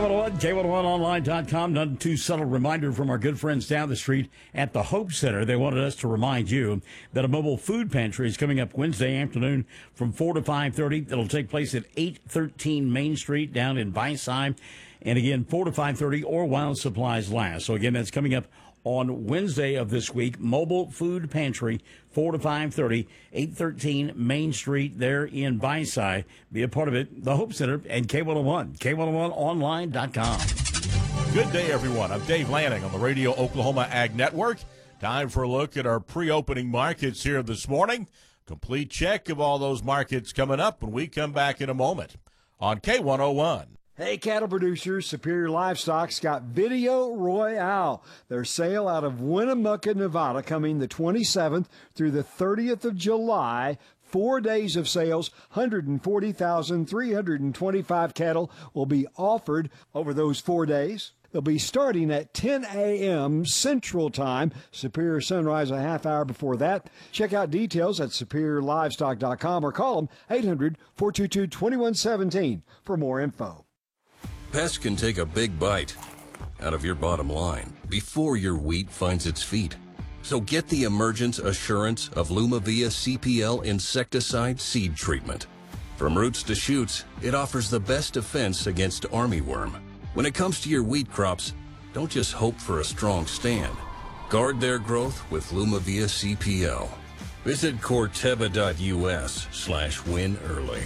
K101online.com. None too subtle reminder from our good friends down the street at the Hope Center. They wanted us to remind you that a mobile food pantry is coming up Wednesday afternoon from 4 to 5:30. It'll take place at 813 Main Street down in Byside. And again, 4 to 5:30 or while supplies last. So again, that's coming up on Wednesday of this week. Mobile Food Pantry, 4 to 5:30, 813 Main Street there in Byside. Be a part of it. The Hope Center and K101, K101online.com. Good day, everyone. I'm Dave Lanning on the Radio Oklahoma Ag Network. Time for a look at our pre-opening markets here this morning. Complete check of all those markets coming up when we come back in a moment on K101. Hey, cattle producers, Superior Livestock's got Video Royale, their sale out of Winnemucca, Nevada, coming the 27th through the 30th of July. 4 days of sales, 140,325 cattle will be offered over those 4 days. They'll be starting at 10 a.m. Central Time. Superior Sunrise a half hour before that. Check out details at superiorlivestock.com or call them 800-422-2117 for more info. Pests can take a big bite out of your bottom line before your wheat finds its feet. So get the Emergence Assurance of Lumavia CPL insecticide seed treatment. From roots to shoots, it offers the best defense against armyworm. When it comes to your wheat crops, don't just hope for a strong stand. Guard their growth with Lumavia CPL. Visit Corteva.us/win early.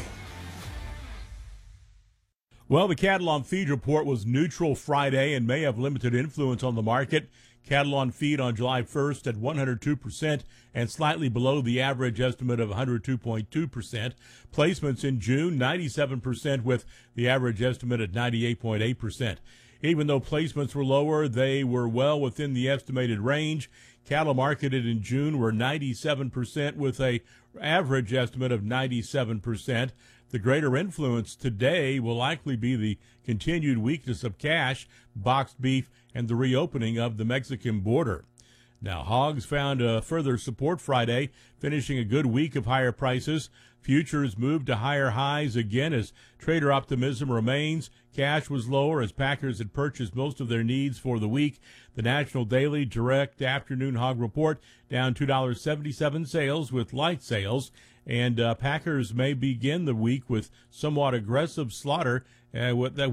Well, the cattle on feed report was neutral Friday and may have limited influence on the market. Cattle on feed on July 1st at 102% and slightly below the average estimate of 102.2%. Placements in June, 97% with the average estimate at 98.8%. Even though placements were lower, they were well within the estimated range. Cattle marketed in June were 97% with a average estimate of 97%. The greater influence today will likely be the continued weakness of cash, boxed beef, and the reopening of the Mexican border. Now, hogs found further support Friday, finishing a good week of higher prices. Futures moved to higher highs again as trader optimism remains. Cash was lower as packers had purchased most of their needs for the week. The National Daily Direct Afternoon Hog Report down $2.77 sales with light sales. And packers may begin the week with somewhat aggressive slaughter that